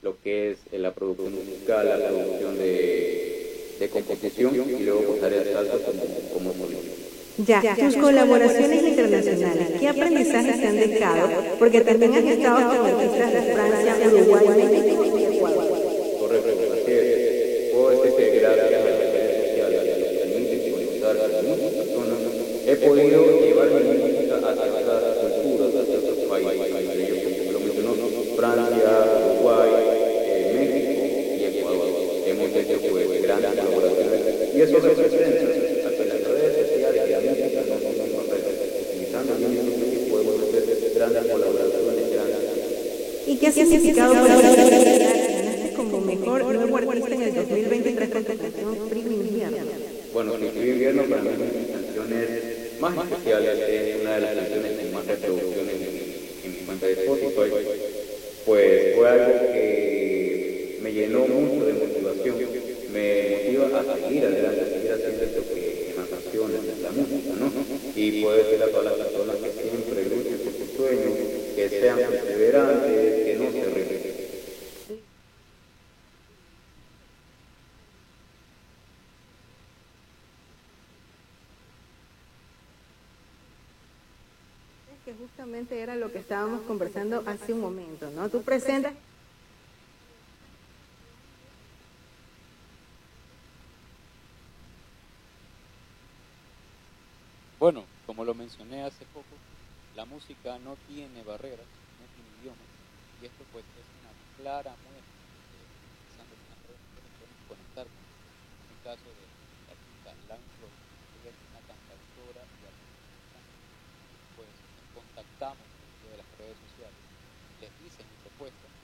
lo que es la producción musical, la producción de composición y luego pasaré a salsa como solista. Ya, tus colaboraciones internacionales, ¿qué aprendizajes te han dejado? Porque también has estado con artistas de Francia, Uruguay, México y Ecuador. Correcto, así es. Puedo decir que gracias a las redes sociales, a los que permiten conectar con muchas personas, he podido llevar mi música hacia otras culturas, hacia otros países, entre ellos, como lo mencionó, Francia, Uruguay, México y Ecuador. Hemos hecho pues grandes colaboraciones y eso representa a que las redes sociales y la música no son barreras. Utilizando el mismo medio podemos hacer grandes colaboraciones, grandes. ¿Y qué ha significado para ti? Ganaste como mejor nuevo artista en el 2023 con tu canción Frío Invierno. Bueno, Frío Invierno para mí es una de mis canciones más especiales, es una de las canciones con más reproducciones en mi cuenta de Spotify. Pues fue algo que me llenó mucho de motivación, me motiva a seguir adelante, a seguir haciendo esto que en las canciones, en la música, ¿no? Y puedo decirle a todas las personas que siempre luchen por sus sueños, que sean perseverantes, que no se rindan. Que justamente era lo que estábamos conversando hace un momento, ¿no? Tú presentas. Bueno, como lo mencioné hace poco, la música no tiene barreras, no tiene idiomas, y esto pues es una clara muestra de que utilizando las redes sociales podemos conectar con ellos. En el caso de la artista Line Rose, ella es una cantautora y artista mexicana, pues nos contactamos por medio de las redes sociales, les hice mi propuesta